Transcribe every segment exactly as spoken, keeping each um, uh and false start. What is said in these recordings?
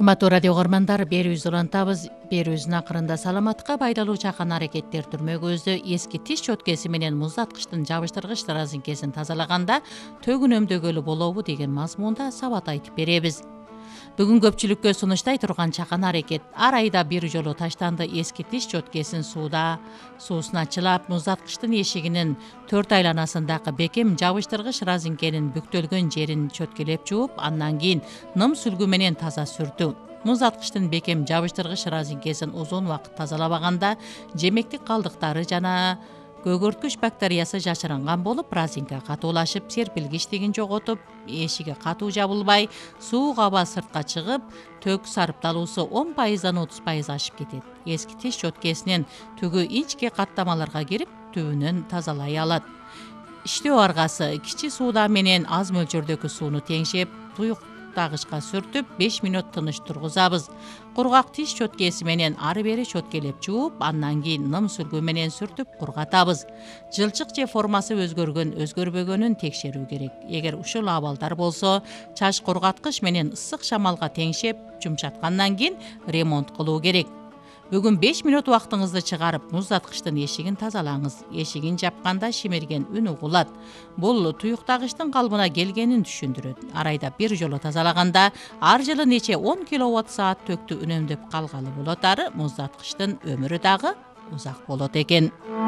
Кыматтуу радио угармандар, берүүбүздү улантабыз. Берүүбүздүн акырында саламатка пайдалуу чакан аракеттер түрмөгүбүздү эски тиш чөткеси менен муздаткычтын жабыштыргыч разинкесин тазалаганда төгүн өнөмдөгөлү болобу деген мазмунда сабат айтып беребиз. Бүгүн көпчүлүккө сунуштай турган чакан аракет ар айда бир жолу таштанды эски тиш чөткесин сууда суусуна чылап, муздаткычтын эшигинин төрт айланасындагы бекем жабыштыргыч разинкенин бүктөлгөн жерин чөткөлөп жууп, андан кийин ным сүлгү менен таза сүртүү. Муздаткычтын бекем жабыштыргыч разинкесин узун убакыт тазалабаганда жемектик калдыктары жана көгөрткүч бактериясы жашырынган болуп, разинка катуулашып, серпилгичтигин жоготуп, эшиги катуу жабылбай, суук аба сыртка чыгып, төк сарыпталуусу он пайыздан отуз пайыз ашып кетет. Эски тиш чөткесинин түгү инчке каттамаларга кирип, түбүнөн тазалай алат. Иштөө аргасы: кичи сууда менен аз мөлчөрдөгү сууну теңшеп, туюктагычка сүртүп, беш мүнөт тыныч тургузабыз. Кургак тиш чөткеси менен ары бери чөткөлөп жууп, андан кийин ным сүлгү менен сүртүп кургатабыз. Жылчык же формасы өзгөргөн, өзгөрбөгөнүн текшерүү керек. Эгер ушул абалдар болсо, чач кургаткыч менен ысык шамалга теңшеп, жумшаткандан кийин ремонт кылуу керек. Бүгүн беш мүнөт убактыңызды чыгарып, муздаткычтын эшигин тазалаңыз. Эшигин жапканда шимирген үн угулат. Бул туюктагычтын калыбына келгенин түшүндүрөт. Ар айда бир жолу тазалаганда ар жылы нече он киловатт саат төктү үнөмдөп калгалы болот. Ары муздаткычтын өмүрү дагы узак болот экен.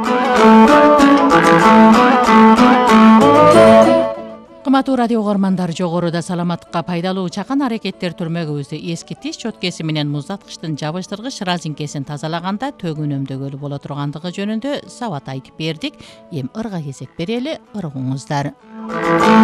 Кыматтуу радио угармандар, жогоруда саламаттыкка пайдалуу чакан аракеттер түрмөгүбүздү эски тиш чөткеси менен муздаткычтын жабыштыргыч разинкесин тазалаганда төгүн өнөмдөгөлү боло тургандыгы жөнүндө сабат айтып бердик. Эми ырга кезек берели, ыргыңыздар.